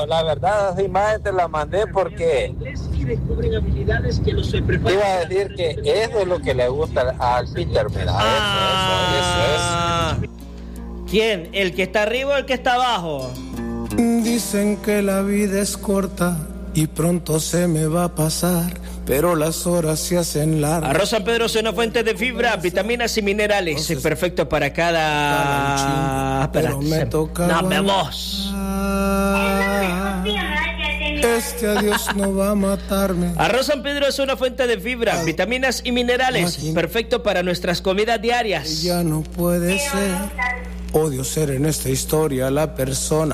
la verdad, esa imagen te la mandé porque iba a decir que eso es lo que le gusta al Peter, mira, eso. ¿Quién? ¿El que está arriba o el que está abajo? Dicen que la vida es corta y pronto se me va a pasar, pero las horas se hacen largas. Arroz San Pedro es una fuente de fibra, vitaminas y minerales. Es perfecto para cada... Pero me toca... ¡Dame vos! Este adiós no va a matarme. Arroz San Pedro es una fuente de fibra, vitaminas y minerales. Perfecto para nuestras comidas diarias. Ya no puede ser. Odio ser en esta historia la persona